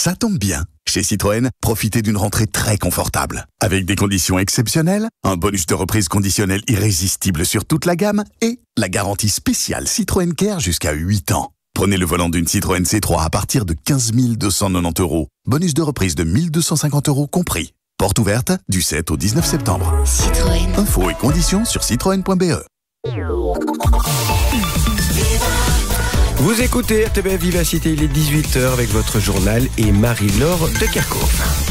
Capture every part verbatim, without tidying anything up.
Ça tombe bien. Chez Citroën, profitez d'une rentrée très confortable. Avec des conditions exceptionnelles, un bonus de reprise conditionnel irrésistible sur toute la gamme et la garantie spéciale Citroën Care jusqu'à huit ans. Prenez le volant d'une Citroën C trois à partir de quinze mille deux cent quatre-vingt-dix euros. Bonus de reprise de mille deux cent cinquante euros compris. Porte ouverte du sept au dix-neuf septembre. Citroën. Infos et conditions sur citroën point b e. Vous écoutez R T B F Vivacité, il est dix-huit heures avec votre journal et Marie-Laure de Kerkhoff.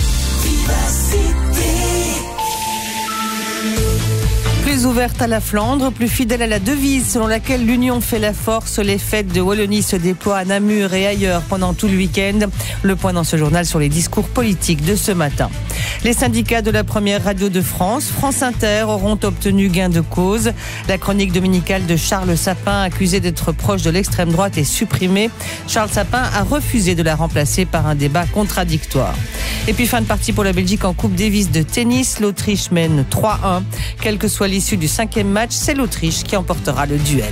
Plus ouverte à la Flandre, plus fidèle à la devise selon laquelle l'union fait la force, les fêtes de Wallonie se déploient à Namur et ailleurs pendant tout le week-end. Le point dans ce journal sur les discours politiques de ce matin. Les syndicats de la première radio de France, France Inter, auront obtenu gain de cause. La chronique dominicale de Charles Sapin, accusé d'être proche de l'extrême droite, est supprimée. Charles Sapin a refusé de la remplacer par un débat contradictoire. Et puis fin de partie pour la Belgique en Coupe Davis de tennis. L'Autriche mène trois un. Quelle que soit l'issue du cinquième match, c'est l'Autriche qui emportera le duel.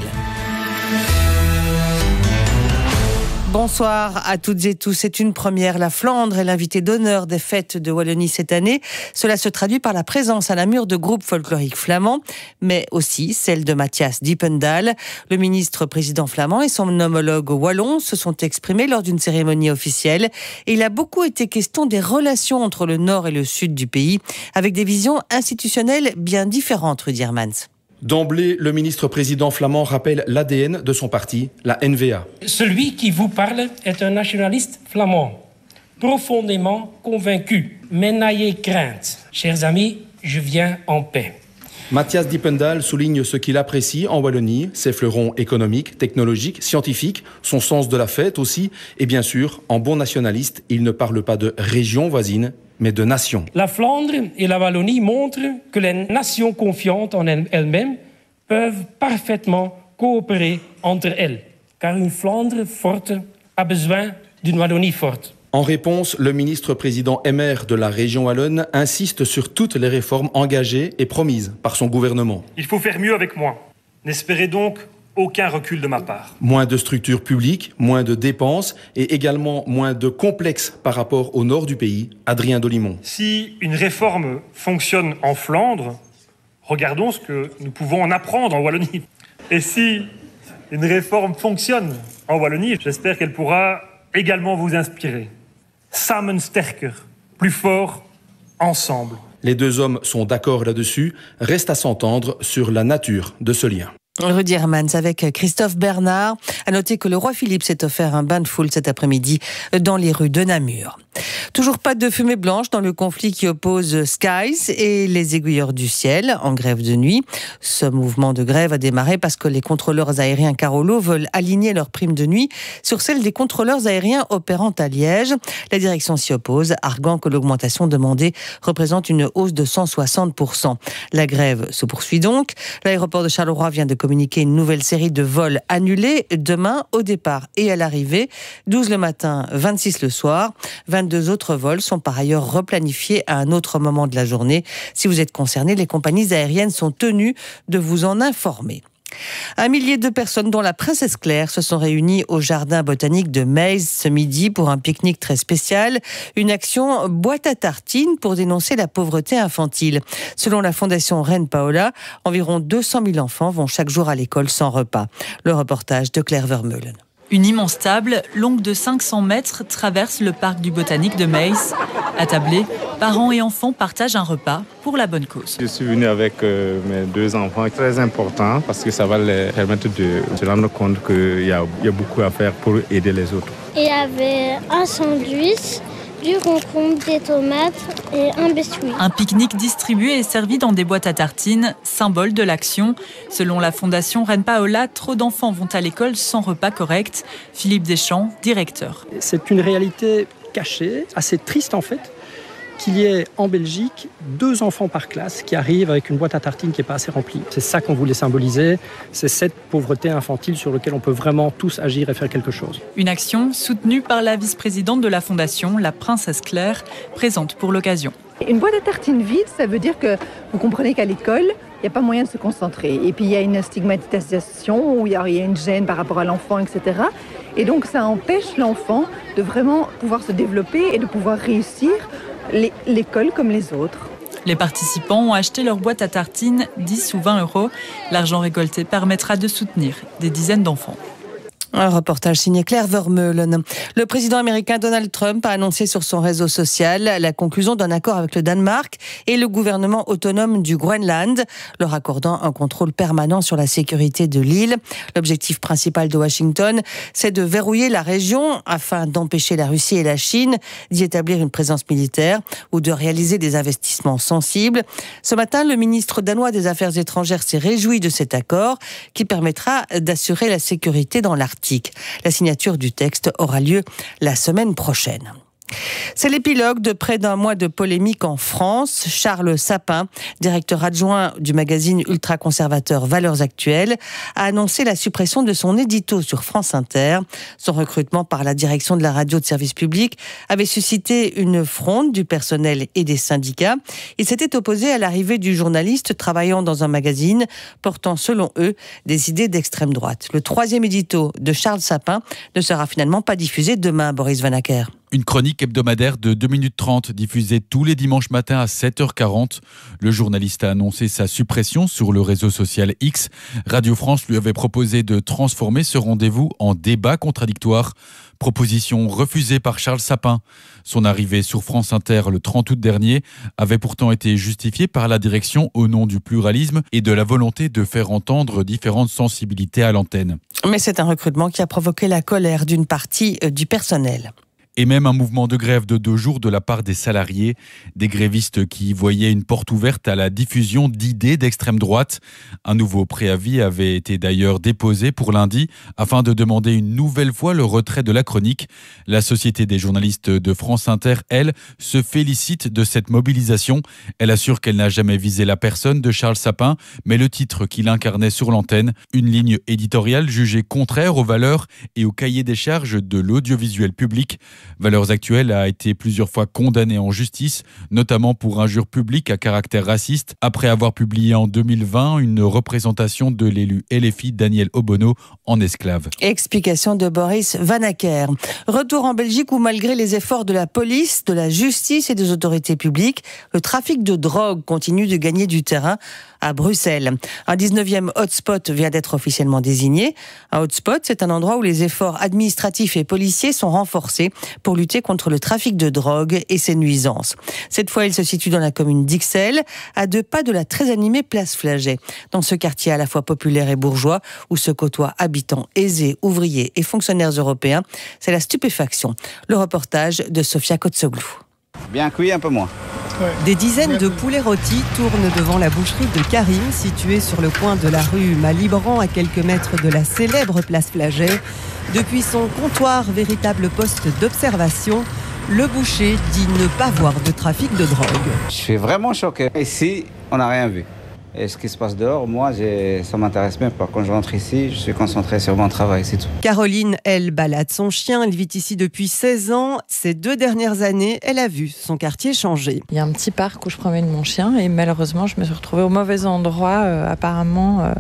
Bonsoir à toutes et tous. C'est une première. La Flandre est l'invité d'honneur des fêtes de Wallonie cette année. Cela se traduit par la présence à Namur de groupes folkloriques flamands, mais aussi celle de Matthias Diependahl. Le ministre président flamand et son homologue wallon se sont exprimés lors d'une cérémonie officielle. Et il a beaucoup été question des relations entre le nord et le sud du pays, avec des visions institutionnelles bien différentes, Rudy Hermans. D'emblée, le ministre-président flamand rappelle l'A D N de son parti, la N V A. Celui qui vous parle est un nationaliste flamand, profondément convaincu. Mais n'ayez crainte. Chers amis, je viens en paix. Matthias Diependahl souligne ce qu'il apprécie en Wallonie, ses fleurons économiques, technologiques, scientifiques, son sens de la fête aussi, et bien sûr, en bon nationaliste, il ne parle pas de région voisine, mais de nation. La Flandre et la Wallonie montrent que les nations confiantes en elles-mêmes peuvent parfaitement coopérer entre elles, car une Flandre forte a besoin d'une Wallonie forte. En réponse, le ministre-président M R de la région wallonne insiste sur toutes les réformes engagées et promises par son gouvernement. Il faut faire mieux avec moins. N'espérez donc aucun recul de ma part. Moins de structures publiques, moins de dépenses et également moins de complexes par rapport au nord du pays. Adrien Dolimon. Si une réforme fonctionne en Flandre, regardons ce que nous pouvons en apprendre en Wallonie. Et si une réforme fonctionne en Wallonie, j'espère qu'elle pourra également vous inspirer. Samen sterker, plus fort, ensemble. Les deux hommes sont d'accord là-dessus. Reste à s'entendre sur la nature de ce lien. Rudy Hermans avec Christophe Bernard. À noter que le roi Philippe s'est offert un bain de foule cet après-midi dans les rues de Namur. Toujours pas de fumée blanche dans le conflit qui oppose Skies et les aiguilleurs du ciel en grève de nuit. Ce mouvement de grève a démarré parce que les contrôleurs aériens Carolo veulent aligner leurs primes de nuit sur celles des contrôleurs aériens opérant à Liège. La direction s'y oppose, arguant que l'augmentation demandée représente une hausse de cent soixante pour cent. La grève se poursuit donc. L'aéroport de Charleroi vient de communiquer une nouvelle série de vols annulés demain au départ et à l'arrivée. douze le matin, vingt-six le soir. vingt-deux autres vols sont par ailleurs replanifiés à un autre moment de la journée. Si vous êtes concerné, les compagnies aériennes sont tenues de vous en informer. Un millier de personnes, dont la princesse Claire, se sont réunies au jardin botanique de Meize ce midi pour un pique-nique très spécial. Une action boîte à tartines pour dénoncer la pauvreté infantile. Selon la fondation Reine Paola, environ deux cent mille enfants vont chaque jour à l'école sans repas. Le reportage de Claire Vermeulen. Une immense table, longue de cinq cents mètres, traverse le parc du botanique de Meize. Attablés, parents et enfants partagent un repas pour la bonne cause. Je suis venu avec euh, mes deux enfants, très important parce que ça va leur permettre de se rendre compte qu'il y a, il y a beaucoup à faire pour aider les autres. Il y avait un sandwich, du concombre, des tomates et un biscuit. Un pique-nique distribué et servi dans des boîtes à tartines, symbole de l'action. Selon la fondation Reine Paola, trop d'enfants vont à l'école sans repas correct. Philippe Deschamps, directeur. C'est une réalité cachée, assez triste en fait, qu'il y ait en Belgique deux enfants par classe qui arrivent avec une boîte à tartines qui n'est pas assez remplie. C'est ça qu'on voulait symboliser, c'est cette pauvreté infantile sur laquelle on peut vraiment tous agir et faire quelque chose. Une action soutenue par la vice-présidente de la fondation, la princesse Claire, présente pour l'occasion. Une boîte à tartines vide, ça veut dire que vous comprenez qu'à l'école, il n'y a pas moyen de se concentrer. Et puis il y a une stigmatisation, ou il y a une gêne par rapport à l'enfant, et cetera. Et donc ça empêche l'enfant de vraiment pouvoir se développer et de pouvoir réussir l'école comme les autres. Les participants ont acheté leur boîte à tartines, dix ou vingt euros. L'argent récolté permettra de soutenir des dizaines d'enfants. Un reportage signé Claire Vermeulen. Le président américain Donald Trump a annoncé sur son réseau social la conclusion d'un accord avec le Danemark et le gouvernement autonome du Groenland, leur accordant un contrôle permanent sur la sécurité de l'île. L'objectif principal de Washington, c'est de verrouiller la région afin d'empêcher la Russie et la Chine d'y établir une présence militaire ou de réaliser des investissements sensibles. Ce matin, le ministre danois des Affaires étrangères s'est réjoui de cet accord qui permettra d'assurer la sécurité dans l'Arctique. La signature du texte aura lieu la semaine prochaine. C'est l'épilogue de près d'un mois de polémique en France. Charles Sapin, directeur adjoint du magazine ultra-conservateur Valeurs Actuelles, a annoncé la suppression de son édito sur France Inter. Son recrutement par la direction de la radio de service public avait suscité une fronde du personnel et des syndicats. Il s'était opposé à l'arrivée du journaliste travaillant dans un magazine portant, selon eux, des idées d'extrême droite. Le troisième édito de Charles Sapin ne sera finalement pas diffusé demain, Boris Vanacker. Une chronique hebdomadaire de deux minutes trente diffusée tous les dimanches matins à sept heures quarante. Le journaliste a annoncé sa suppression sur le réseau social X. Radio France lui avait proposé de transformer ce rendez-vous en débat contradictoire. Proposition refusée par Charles Sapin. Son arrivée sur France Inter le trente août dernier avait pourtant été justifiée par la direction au nom du pluralisme et de la volonté de faire entendre différentes sensibilités à l'antenne. Mais c'est un recrutement qui a provoqué la colère d'une partie du personnel. Et même un mouvement de grève de deux jours de la part des salariés, des grévistes qui voyaient une porte ouverte à la diffusion d'idées d'extrême droite. Un nouveau préavis avait été d'ailleurs déposé pour lundi afin de demander une nouvelle fois le retrait de la chronique. La Société des journalistes de France Inter, elle, se félicite de cette mobilisation. Elle assure qu'elle n'a jamais visé la personne de Charles Sapin, mais le titre qu'il incarnait sur l'antenne, une ligne éditoriale jugée contraire aux valeurs et au cahier des charges de l'audiovisuel public. Valeurs Actuelles a été plusieurs fois condamné en justice, notamment pour injure publique à caractère raciste, après avoir publié en deux mille vingt une représentation de l'élu L F I Daniel Obono en esclave. Explication de Boris Vanacker. Retour en Belgique où, malgré les efforts de la police, de la justice et des autorités publiques, le trafic de drogue continue de gagner du terrain à Bruxelles. Un dix-neuvième hotspot vient d'être officiellement désigné. Un hotspot, c'est un endroit où les efforts administratifs et policiers sont renforcés pour lutter contre le trafic de drogue et ses nuisances. Cette fois, il se situe dans la commune d'Ixelles, à deux pas de la très animée place Flaget. Dans ce quartier à la fois populaire et bourgeois, où se côtoient habitants aisés, ouvriers et fonctionnaires européens, c'est la stupéfaction. Le reportage de Sofia Kotsoglou. Bien cuit, un peu moins. Des dizaines de poulets rôtis tournent devant la boucherie de Karim, située sur le coin de la rue Malibran, à quelques mètres de la célèbre place Flaget. Depuis son comptoir, véritable poste d'observation, le boucher dit ne pas voir de trafic de drogue. Je suis vraiment choqué. Ici, on n'a rien vu. Et ce qui se passe dehors, moi, ça m'intéresse même pas. Quand je rentre ici, je suis concentré sur mon travail, c'est tout. Caroline, elle, balade son chien. Elle vit ici depuis seize ans. Ces deux dernières années, elle a vu son quartier changer. Il y a un petit parc où je promène mon chien et malheureusement, je me suis retrouvée au mauvais endroit, euh, apparemment... Euh...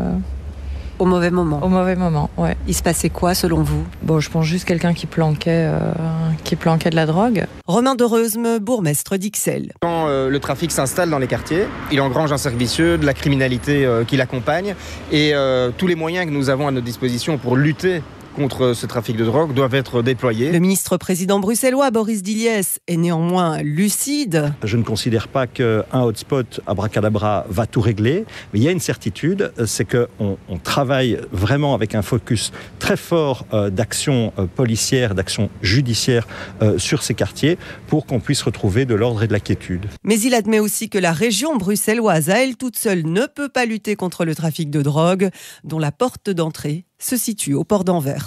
Au mauvais moment. Au mauvais moment, ouais. Il se passait quoi selon vous? Bon, je pense juste quelqu'un qui planquait, euh, qui planquait de la drogue. Romain de Reusme, bourgmestre d'Ixelles. Quand euh, le trafic s'installe dans les quartiers, il engrange un cercle vicieux, de la criminalité euh, qui l'accompagne, et euh, tous les moyens que nous avons à notre disposition pour lutter contre ce trafic de drogue doivent être déployés. Le ministre-président bruxellois Boris Diliès est néanmoins lucide. Je ne considère pas qu'un hotspot abracadabra va tout régler, mais il y a une certitude, c'est qu'on on travaille vraiment avec un focus très fort euh, d'action euh, policière, d'action judiciaire euh, sur ces quartiers pour qu'on puisse retrouver de l'ordre et de la quiétude. Mais il admet aussi que la région bruxelloise, à elle toute seule, ne peut pas lutter contre le trafic de drogue, dont la porte d'entrée se situe au port d'Anvers.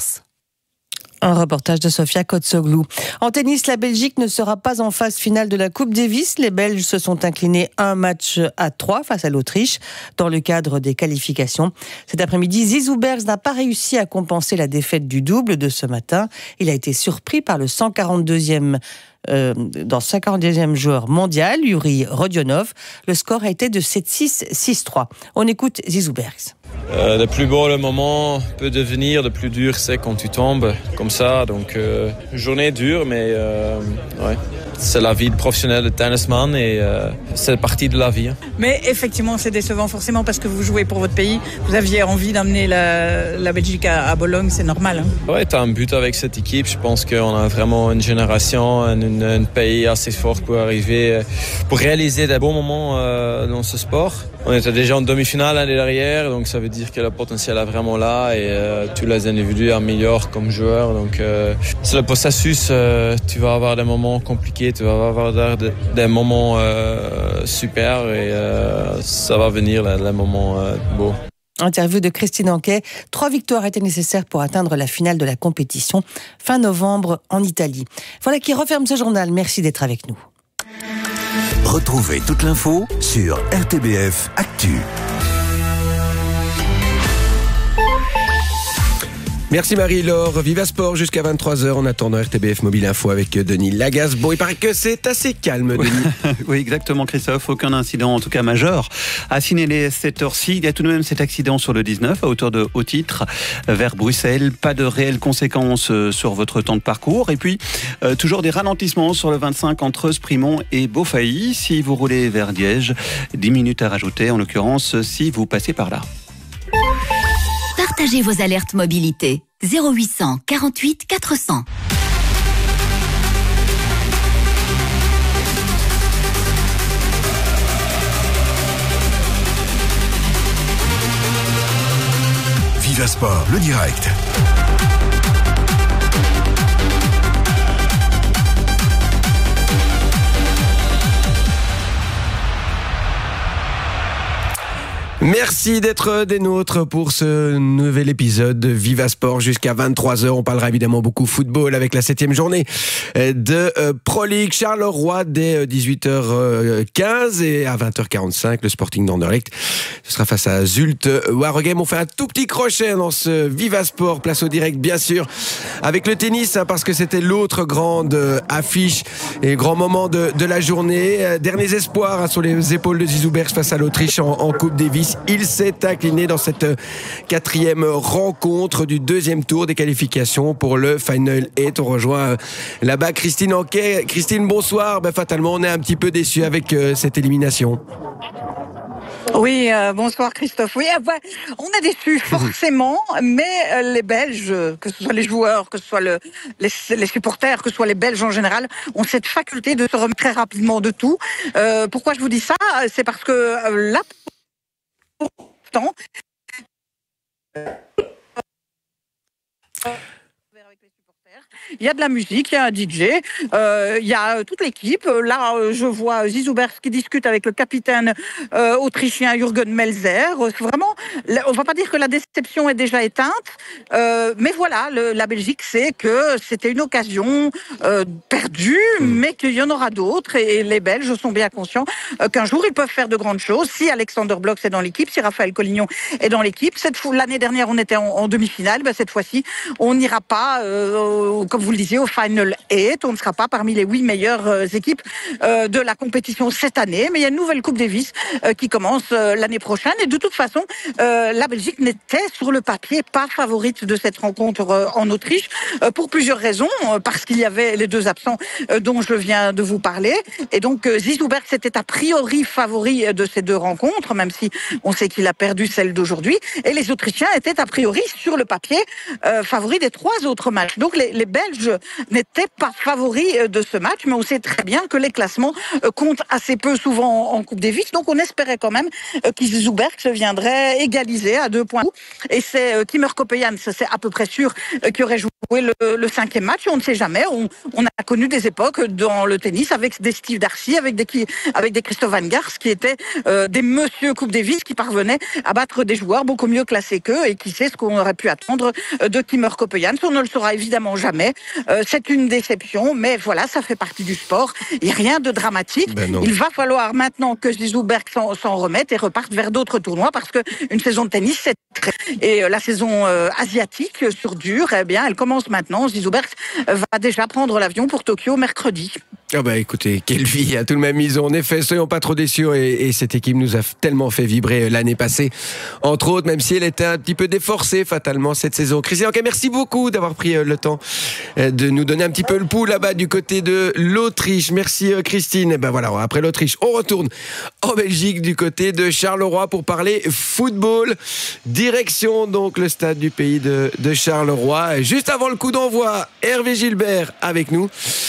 Un reportage de Sofia Kotsoglou. En tennis, la Belgique ne sera pas en phase finale de la Coupe Davis. Les Belges se sont inclinés un match à trois face à l'Autriche dans le cadre des qualifications. Cet après-midi, Zizou Bergs n'a pas réussi à compenser la défaite du double de ce matin. Il a été surpris par le cent quarante-deuxième euh, dans sa quarantième joueur mondial, Yuri Rodionov. Le score a été de sept six, six trois. On écoute Zizou Bergs. Euh, le plus beau le moment peut devenir, le plus dur c'est quand tu tombes comme ça. Donc euh, journée dure, mais euh, ouais, c'est la vie de professionnel de tennisman et euh, c'est partie de la vie. Mais effectivement, c'est décevant forcément parce que vous jouez pour votre pays. Vous aviez envie d'amener la, la Belgique à, à Bologne, c'est normal. Hein. Ouais, t'as un but avec cette équipe. Je pense qu'on a vraiment une génération, un, un pays assez fort pour arriver, pour réaliser des bons moments euh, dans ce sport. On était déjà en demi-finale l'année dernière, donc ça veut dire que le potentiel est vraiment là et euh, tous les individus améliorent comme joueurs. Donc euh, c'est le processus. Euh, tu vas avoir des moments compliqués, tu vas avoir des, des moments euh, super et euh, ça va venir les, les moments euh, beaux. Interview de Christine Anquet. Trois victoires étaient nécessaires pour atteindre la finale de la compétition fin novembre en Italie. Voilà qui referme ce journal. Merci d'être avec nous. Retrouvez toute l'info sur R T B F Actu. Merci Marie-Laure. Viva Sport jusqu'à vingt-trois heures en attendant R T B F Mobile Info avec Denis Lagaz. Bon, il paraît que c'est assez calme, Denis. Oui, exactement, Christophe. Aucun incident, en tout cas majeur, à signaler cette heure-ci. Il y a tout de même cet accident sur le dix-neuf à hauteur de Haut-Titre vers Bruxelles. Pas de réelles conséquences sur votre temps de parcours. Et puis, euh, toujours des ralentissements sur le vingt-cinq entre Sprimont et Beaufailly. Si vous roulez vers Liège, dix minutes à rajouter, en l'occurrence, si vous passez par là. Partagez vos alertes mobilité. zéro huit cent quarante-huit quatre cents. Viva Sport, le direct. Merci d'être des nôtres pour ce nouvel épisode de Viva Sport jusqu'à vingt-trois heures. On parlera évidemment beaucoup football avec la septième journée de Pro League Charleroi dès dix-huit heures quinze et à vingt heures quarante-cinq le Sporting d'Anderlecht. Ce sera face à Zulte Waregem. On fait un tout petit crochet dans ce Viva Sport, place au direct bien sûr, avec le tennis hein, parce que c'était l'autre grande affiche et grand moment de, de la journée. Derniers espoirs hein, sur les épaules de Zizou Bergs face à l'Autriche en, en Coupe Davis. Il s'est incliné dans cette quatrième rencontre du deuxième tour des qualifications pour le Final huit. On rejoint là-bas Christine Anquet. Christine, bonsoir. Ben, fatalement, on est un petit peu déçus avec euh, cette élimination. Oui, euh, bonsoir Christophe. Oui, euh, bah, on est déçus forcément, mais euh, les Belges, que ce soit les joueurs, que ce soit le, les, les supporters, que ce soit les Belges en général, ont cette faculté de se remettre très rapidement de tout. Euh, pourquoi je vous dis ça ? C'est parce que euh, là, pourtant, il y a de la musique, il y a un D J, euh, il y a toute l'équipe. Là, je vois Zizou Bergs qui discute avec le capitaine euh, autrichien Jürgen Melzer. Vraiment, on ne va pas dire que la déception est déjà éteinte, euh, mais voilà, le, la Belgique sait que c'était une occasion euh, perdue, mais qu'il y en aura d'autres. Et les Belges sont bien conscients euh, qu'un jour, ils peuvent faire de grandes choses. Si Alexander Blok est dans l'équipe, si Raphaël Collignon est dans l'équipe. Cette fois, l'année dernière, on était en, en demi-finale. Ben, cette fois-ci, on n'ira pas... Euh, comme vous le disiez, au Final huit. On ne sera pas parmi les huit meilleures euh, équipes euh, de la compétition cette année. Mais il y a une nouvelle Coupe Davis euh, qui commence euh, l'année prochaine. Et de toute façon, euh, la Belgique n'était sur le papier pas favorite de cette rencontre euh, en Autriche euh, pour plusieurs raisons. Euh, parce qu'il y avait les deux absents euh, dont je viens de vous parler. Et donc, euh, Zizou Bergs était a priori favori de ces deux rencontres, même si on sait qu'il a perdu celle d'aujourd'hui. Et les Autrichiens étaient a priori sur le papier euh, favoris des trois autres matchs. Donc, les, les Belges n'étaient pas favoris de ce match, mais on sait très bien que les classements comptent assez peu souvent en Coupe Davis, donc on espérait quand même qu'Zizou Bergs viendrait égaliser à deux points. Et c'est Kimmer Coppejans, c'est à peu près sûr, qui aurait joué le, le cinquième match. On ne sait jamais, on, on a connu des époques dans le tennis avec des Steve Darcy, avec des, avec des Christophe Van Gars, qui étaient euh, des monsieur Coupe Davis qui parvenaient à battre des joueurs beaucoup mieux classés qu'eux, et qui sait ce qu'on aurait pu attendre de Kimmer Coppejans. On ne le saura évidemment jamais. Lyonnais. Euh, c'est une déception, mais voilà, ça fait partie du sport. Il n'y a rien de dramatique. Ben Il va falloir maintenant que Zizou Berg s'en, s'en remette et reparte vers d'autres tournois parce qu'une saison de tennis, c'est très... Et euh, la saison euh, asiatique euh, sur dur, eh bien, elle commence maintenant. Zizou Berg va déjà prendre l'avion pour Tokyo mercredi. Ah bah écoutez, quelle vie, à tout le même mise. En effet, soyons pas trop déçus et, et cette équipe nous a tellement fait vibrer l'année passée, entre autres, même si elle était un petit peu déforcée fatalement cette saison. Christian, okay, merci beaucoup d'avoir pris le temps de nous donner un petit peu le pouls là-bas du côté de l'Autriche. Merci Christine. Et ben voilà, après l'Autriche, on retourne en Belgique du côté de Charleroi pour parler football. Direction donc le stade du pays de, de Charleroi. Juste avant le coup d'envoi, Hervé Gilbert avec nous.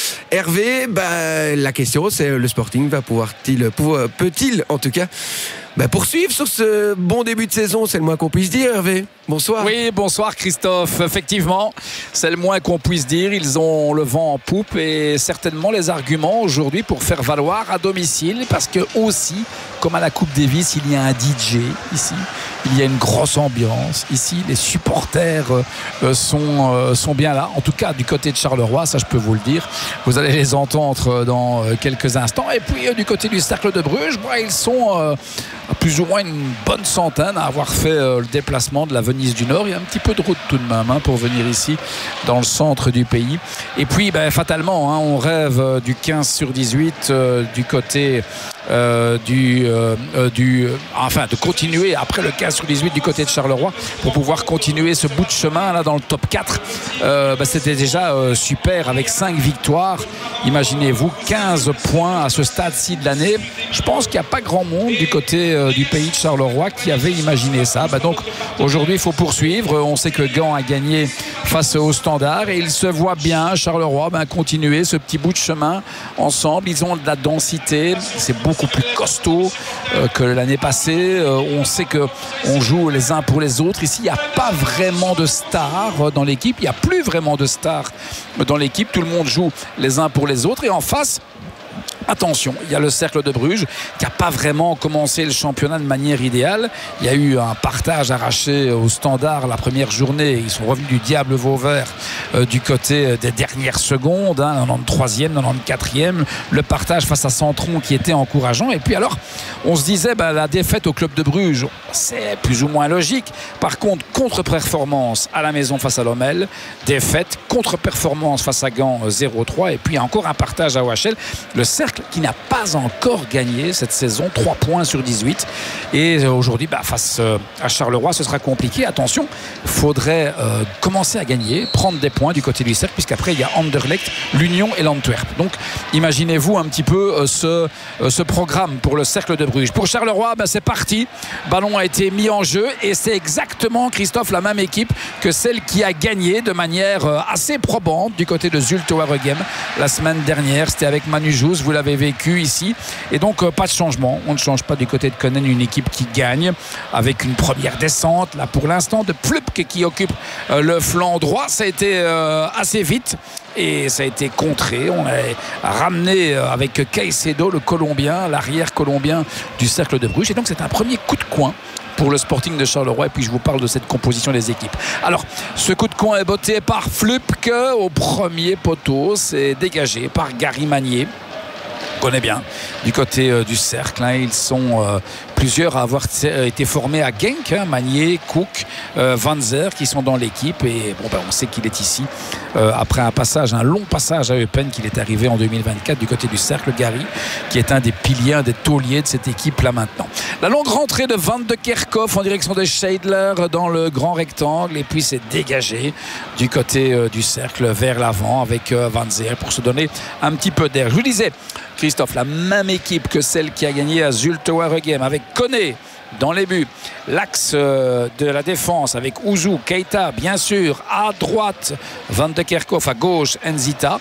Hervé, bah, la question c'est le Sporting va pouvoir-t-il, pouvoir, peut-il en tout cas bah, poursuivre sur ce bon début de saison, c'est le moins qu'on puisse dire. Hervé, bonsoir. Oui, bonsoir Christophe. Effectivement, c'est le moins qu'on puisse dire. Ils ont le vent en poupe et certainement les arguments aujourd'hui pour faire valoir à domicile, parce que aussi, comme à la Coupe Davis, il y a un D J ici. Il y a une grosse ambiance ici. Les supporters euh, sont, euh, sont bien là. En tout cas, du côté de Charleroi, ça je peux vous le dire. Vous allez les entendre dans euh, quelques instants. Et puis euh, du côté du Cercle de Bruges, bah, ils sont euh, à plus ou moins une bonne centaine à avoir fait euh, le déplacement de la Venise du Nord. Il y a un petit peu de route tout de même hein, pour venir ici dans le centre du pays. Et puis, bah, fatalement, hein, on rêve euh, du quinze sur dix-huit euh, du côté euh, du, euh, euh, du euh, enfin de continuer après le quinze sur dix-huit du côté de Charleroi pour pouvoir continuer ce bout de chemin là dans le top quatre. Euh, bah, c'était déjà euh, super avec cinq victoires. Imaginez-vous quinze points à ce stade-ci de l'année. Je pense qu'il n'y a pas grand monde du côté euh, du pays de Charleroi qui avait imaginé ça. Bah, donc aujourd'hui il faut poursuivre. On sait que Gand a gagné face au Standard et il se voit bien Charleroi bah, continuer ce petit bout de chemin ensemble. Ils ont de la densité, c'est beaucoup plus costaud euh, que l'année passée. Euh, on sait que on joue les uns pour les autres. Ici, il n'y a pas vraiment de stars dans l'équipe. Il n'y a plus vraiment de stars dans l'équipe. Tout le monde joue les uns pour les autres. Et en face, attention, il y a le Cercle de Bruges qui n'a pas vraiment commencé le championnat de manière idéale. Il y a eu un partage arraché au Standard la première journée. Ils sont revenus du diable Vauvert euh, du côté des dernières secondes, hein, quatre-vingt-treizième, quatre-vingt-quatrième. Le partage face à Centron qui était encourageant. Et puis alors, on se disait, bah, la défaite au Club de Bruges, c'est plus ou moins logique. Par contre, contre-performance à la maison face à Lommel, défaite, contre-performance face à Gand zéro trois. Et puis encore un partage à O H L. Le Cercle qui n'a pas encore gagné cette saison, trois points sur dix-huit. Et aujourd'hui, bah, face à Charleroi, ce sera compliqué. Attention, il faudrait euh, commencer à gagner, prendre des points du côté du Cercle, puisqu'après, il y a Anderlecht, l'Union et l'Antwerp. Donc, imaginez-vous un petit peu euh, ce, euh, ce programme pour le Cercle de Bruges. Pour Charleroi, bah, c'est parti. Ballon a été mis en jeu et c'est exactement, Christophe, la même équipe que celle qui a gagné de manière euh, assez probante du côté de Zulte Waregem la semaine dernière. C'était avec Manu Jousse, vous l'avez vécu ici. Et donc, euh, pas de changement. On ne change pas du côté de Konen, une équipe qui gagne avec une première descente. Là, pour l'instant, de Plupke qui occupe euh, le flanc droit. Ça a été euh, assez vite. Et ça a été contré. On a ramené avec Caicedo, le Colombien, l'arrière colombien du Cercle de Bruges. Et donc, c'est un premier coup de coin pour le Sporting de Charleroi. Et puis, je vous parle de cette composition des équipes. Alors, ce coup de coin est botté par Flupke au premier poteau. C'est dégagé par Gary Magnier. On connaît bien du côté euh, du Cercle, hein. Ils sont euh, plusieurs à avoir été formés à Genk, hein. Magnier, Cook, euh, Van Zer qui sont dans l'équipe. Et bon, ben, on sait qu'il est ici euh, après un passage, un long passage à Eupen, qu'il est arrivé en deux mille vingt-quatre du côté du Cercle. Gary, qui est un des piliers, un des tauliers de cette équipe là maintenant. La longue rentrée de Van de Kerkhoff en direction de Scheidler dans le grand rectangle, et puis c'est dégagé du côté euh, du Cercle vers l'avant avec euh, Van Zer pour se donner un petit peu d'air. Je vous disais, Christophe, la même équipe que celle qui a gagné à Zulte Waregem avec Koné dans les buts. L'axe de la défense avec Ouzou, Keita, bien sûr, à droite, Van de Kerkhoff, à gauche, Nzita.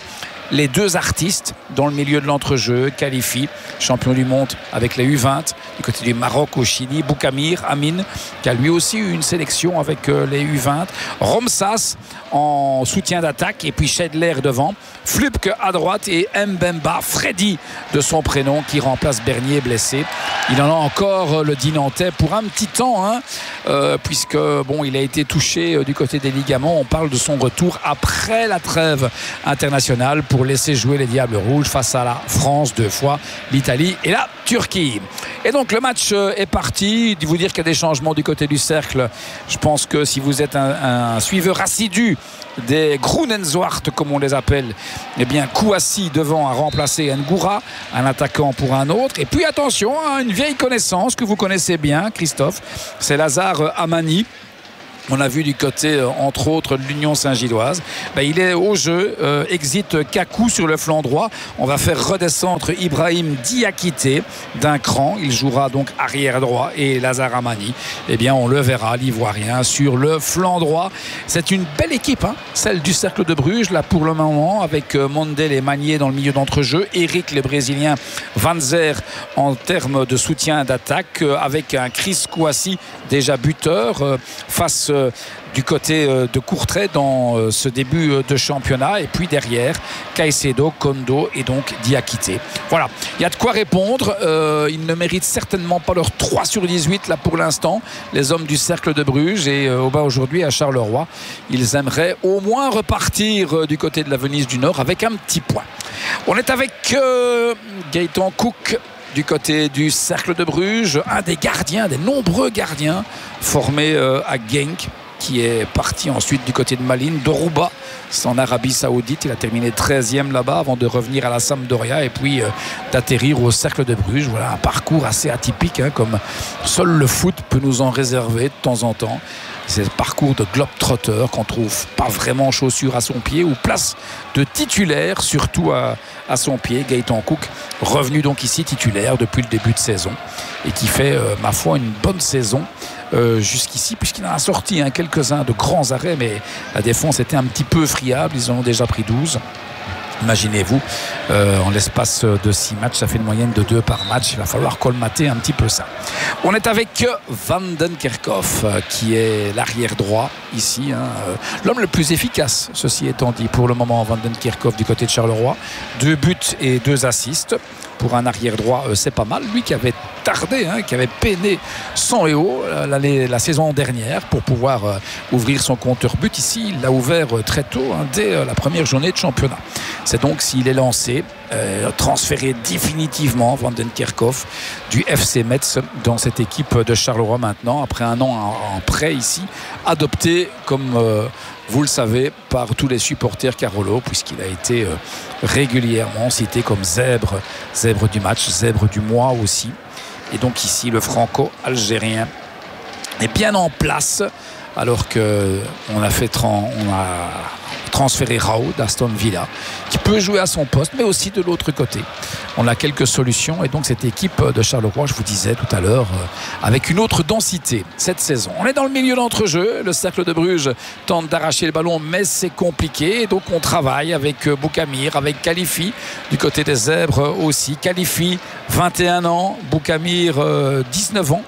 les deux artistes dans le milieu de l'entrejeu. Khalifi, champion du monde avec les U vingt du côté du Maroc au Chili. Boukamir Amin, qui a lui aussi eu une sélection avec les U vingt. Romsas en soutien d'attaque, et puis Schedler devant. Flupke à droite et Mbemba, Freddy de son prénom, qui remplace Bernier blessé. Il en a encore, le Dinantais, pour un petit temps, hein, euh, puisque bon, il a été touché euh, du côté des ligaments. On parle de son retour après la trêve internationale pour laisser jouer les Diables Rouges face à la France deux fois, l'Italie et la Turquie. Et donc le match euh, est parti. Vous dire qu'il y a des changements du côté du cercle. Je pense que si vous êtes un, un suiveur assidu des Grunenzwart, comme on les appelle, eh bien Kouassi devant a remplacé Ngoura, un attaquant pour un autre. Et puis attention à une vieille connaissance que vous connaissez bien, Christophe, c'est Lazare Amani. On a vu du côté, entre autres, de l'Union Saint-Gilloise. Ben, il est au jeu. Euh, exit Kakou sur le flanc droit. On va faire redescendre Ibrahim Diakité d'un cran. Il jouera donc arrière droit. Et Lazare Amani, eh bien, on le verra, l'Ivoirien, sur le flanc droit. C'est une belle équipe, hein, celle du Cercle de Bruges, là, pour le moment, avec Mondel et Magnier dans le milieu d'entrejeu. Eric, le Brésilien, Van Zer en termes de soutien d'attaque, euh, avec un Chris Kouassi, déjà buteur, euh, face du côté de Courtrai dans ce début de championnat, et puis derrière Caicedo, Kondo et donc Diakité. Voilà, il y a de quoi répondre. Euh, ils ne méritent certainement pas leur trois sur dix-huit là pour l'instant, les hommes du Cercle de Bruges, et euh, au bas aujourd'hui à Charleroi, ils aimeraient au moins repartir euh, du côté de la Venise du Nord avec un petit point. On est avec euh, Gaëtan Cook du côté du Cercle de Bruges, un des gardiens, des nombreux gardiens formés euh, à Genk, qui est parti ensuite du côté de Malines. Doroba, c'est en Arabie Saoudite. Il a terminé treizième là-bas avant de revenir à la Sampdoria et puis euh, d'atterrir au Cercle de Bruges. Voilà un parcours assez atypique, hein, comme seul le foot peut nous en réserver de temps en temps. C'est le parcours de globe-trotter qu'on trouve pas vraiment chaussures à son pied ou place de titulaire, surtout à, à son pied. Gaëtan Cook, revenu donc ici titulaire depuis le début de saison et qui fait, euh, ma foi, une bonne saison euh, jusqu'ici, puisqu'il en a sorti hein, quelques-uns de grands arrêts, mais la défense était un petit peu friable. Ils en ont déjà pris douze. Imaginez-vous, euh, en l'espace de six matchs, ça fait une moyenne de deux par match. Il va falloir colmater un petit peu ça. On est avec Van den Kerkhoff, euh, qui est l'arrière droit ici. Hein, euh, l'homme le plus efficace, ceci étant dit, pour le moment, Van den Kerkhoff du côté de Charleroi. Deux buts et deux assists. Pour un arrière droit, euh, c'est pas mal. Lui qui avait tardé, hein, qui avait peiné son et haut la, la, la saison dernière pour pouvoir euh, ouvrir son compteur but. Ici, il l'a ouvert euh, très tôt, hein, dès euh, la première journée de championnat. C'est donc s'il est lancé, euh, transféré définitivement Van den Kerkhoff du F C Metz dans cette équipe de Charleroi maintenant, après un an en, en prêt ici, adopté comme euh, vous le savez par tous les supporters Carolo, puisqu'il a été euh, régulièrement cité comme zèbre, zèbre du match, zèbre du mois aussi. Et donc ici le franco-algérien est bien en place, alors qu'on a fait on a transféré Raoult d'Aston Villa, qui peut jouer à son poste, mais aussi de l'autre côté. On a quelques solutions, et donc cette équipe de Charleroi, je vous disais tout à l'heure, euh, avec une autre densité cette saison. On est dans le milieu d'entrejeu, le Cercle de Bruges tente d'arracher le ballon, mais c'est compliqué, et donc on travaille avec euh, Boukamir, avec Khalifi, du côté des Zèbres aussi. Khalifi, vingt et un ans, Boukamir, euh, dix-neuf ans.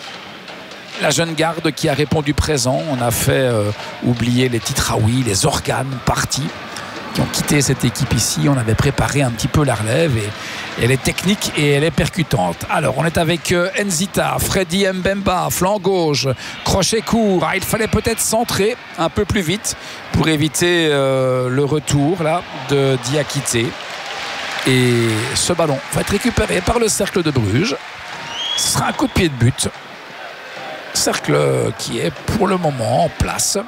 La jeune garde qui a répondu présent. On a fait euh, oublier les Titraoui, les organes partis, qui ont quitté cette équipe ici. On avait préparé un petit peu la relève, et elle est technique et elle est percutante. Alors on est avec euh, Nzita, Freddy Mbemba, flanc gauche, crochet court. Ah, il fallait peut-être centrer un peu plus vite pour éviter euh, le retour là de Diakité. Et ce ballon va être récupéré par le Cercle de Bruges. Ce sera un coup de pied de but. Cercle qui est pour le moment en place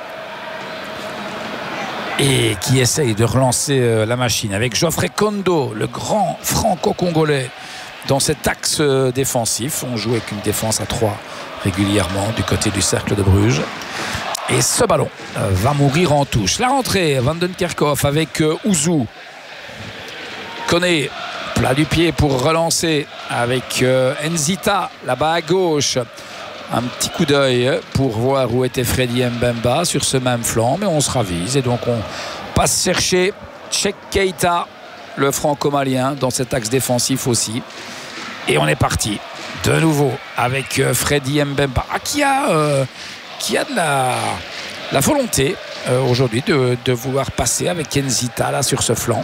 et qui essaye de relancer la machine avec Geoffrey Kondo, le grand franco-congolais, dans cet axe défensif. On joue avec une défense à trois régulièrement du côté du Cercle de Bruges. Et ce ballon va mourir en touche. La rentrée, Van den Kerkhoff avec Ouzou. Koné, plat du pied pour relancer avec Nzita là-bas à gauche. Un petit coup d'œil pour voir où était Freddy Mbemba sur ce même flanc, mais on se ravise et donc on passe chercher Cheick Keita, le franco-malien, dans cet axe défensif aussi. Et on est parti de nouveau avec Freddy Mbemba, ah, qui a, euh, qui a de la, la volonté euh, aujourd'hui de, de vouloir passer avec Nzita là sur ce flanc.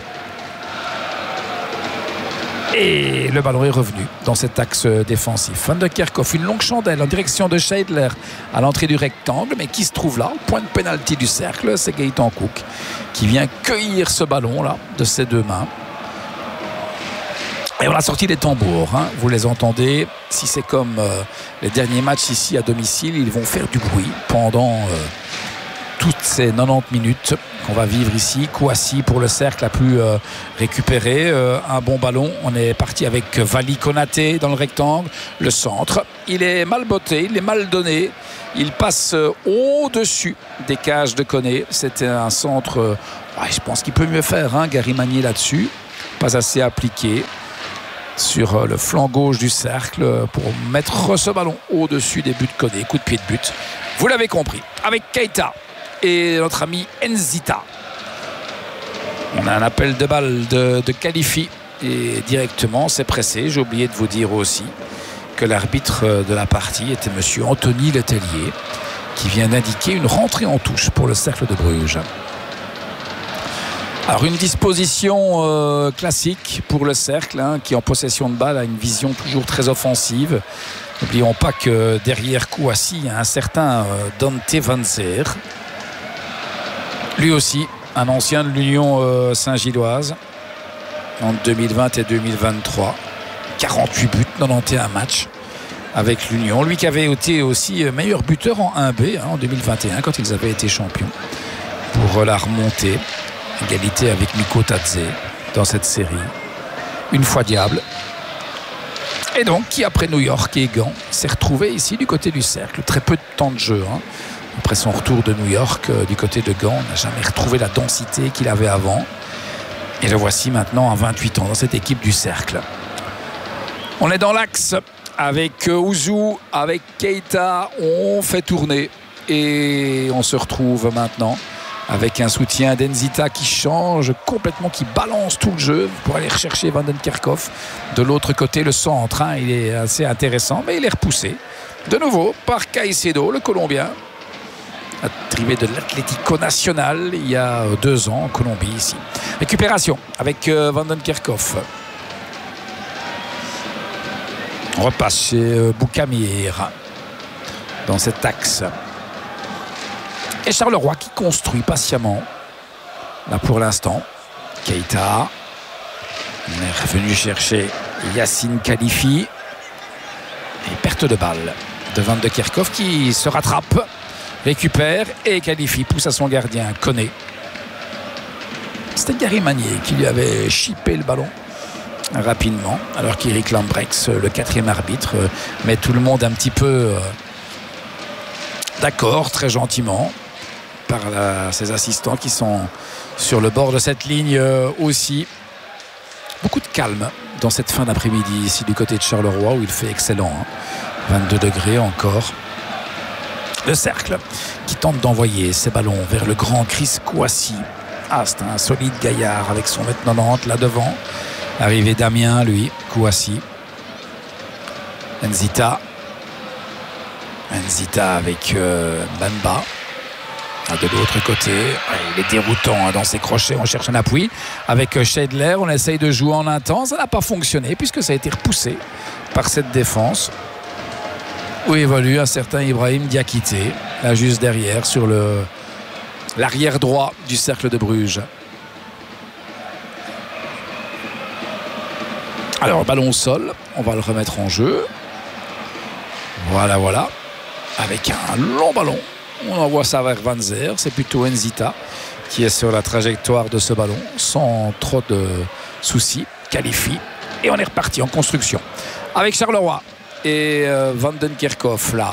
Et le ballon est revenu dans cet axe défensif. Van de Kerkhoff, une longue chandelle en direction de Scheidler à l'entrée du rectangle, mais qui se trouve là, point de pénalty du cercle, c'est Gaëtan Cook qui vient cueillir ce ballon là de ses deux mains. Et on a sorti les tambours, hein. Vous les entendez. Si c'est comme euh, les derniers matchs ici à domicile, ils vont faire du bruit pendant euh, toutes ces quatre-vingt-dix minutes qu'on va vivre ici. Kouassi pour le cercle a pu euh, récupérer euh, un bon ballon. On est parti avec Vali Konaté dans le rectangle. Le centre, il est mal botté, il est mal donné. Il passe euh, au-dessus des cages de Koné. C'était un centre, euh, ouais, je pense qu'il peut mieux faire, hein, Gary Magnier là-dessus. Pas assez appliqué sur le flanc gauche du cercle pour mettre ce ballon au-dessus des buts de Koné. Coup de pied de but, vous l'avez compris, avec Keita et notre ami Nzita. On a un appel de balle de, de Khalifi et directement c'est pressé. J'ai oublié de vous dire aussi que l'arbitre de la partie était monsieur Anthony Letellier, qui vient d'indiquer une rentrée en touche pour le cercle de Bruges. Alors une disposition euh, classique pour le cercle, hein, qui en possession de balle a une vision toujours très offensive. N'oublions pas que derrière Kouassi, il y a un certain euh, Dante Van Zer. Lui aussi, un ancien de l'Union euh, Saint-Gilloise entre deux mille vingt et deux mille vingt-trois. quarante-huit buts, quatre-vingt-onze matchs avec l'Union. Lui qui avait été aussi meilleur buteur en un B hein, en deux mille vingt et un quand ils avaient été champions pour la remontée. Égalité avec Miko Tadze dans cette série. Une fois diable. Et donc, qui après New York et Gand s'est retrouvé ici du côté du cercle. Très peu de temps de jeu. Hein. Après son retour de New York, euh, du côté de Gand, on n'a jamais retrouvé la densité qu'il avait avant. Et le voici maintenant à vingt-huit ans dans cette équipe du cercle. On est dans l'axe avec Ouzou, avec Keita. On fait tourner. Et on se retrouve maintenant avec un soutien d'Nzita qui change complètement, qui balance tout le jeu pour aller rechercher Van den Kerkhoff. De l'autre côté, le centre, hein, il est assez intéressant, mais il est repoussé de nouveau par Caicedo, le Colombien, arrivé de l'Atlético Nacional il y a deux ans en Colombie ici. Récupération avec euh, Van den Kerkhoff. On repasse chez euh, Boukamir dans cet axe. Et Charleroi qui construit patiemment. Là pour l'instant, Keita. On est revenu chercher Yacine Khalifi. Et perte de balle de Van de Kerkhoff qui se rattrape, récupère et Khalifi pousse à son gardien, Koné. C'était Gary Magnier qui lui avait chippé le ballon rapidement, alors qu'Éric Lambrex, le quatrième arbitre, met tout le monde un petit peu d'accord, très gentiment, par la, ses assistants qui sont sur le bord de cette ligne euh, aussi. Beaucoup de calme dans cette fin d'après-midi ici du côté de Charleroi où il fait excellent, hein. vingt-deux degrés encore. Le cercle qui tente d'envoyer ses ballons vers le grand Chris Kouassi. Ah, c'est un solide gaillard avec son mètre quatre-vingt-dix là devant. Arrivé Damien, lui, Kouassi. Nzita. Nzita avec euh, Mbemba. De l'autre côté, il est déroutant dans ses crochets. On cherche un appui avec Scheidler. On essaye de jouer en un temps. Ça n'a pas fonctionné puisque ça a été repoussé par cette défense où évolue un certain Ibrahim Diakité, là juste derrière sur le l'arrière droit du cercle de Bruges. Alors ballon au sol, on va le remettre en jeu. Voilà, voilà, avec un long ballon. On envoie ça vers Van Zer. C'est plutôt Nzita qui est sur la trajectoire de ce ballon sans trop de soucis. Khalifi. Et on est reparti en construction avec Charleroi et euh, Van den Kerkhoff là.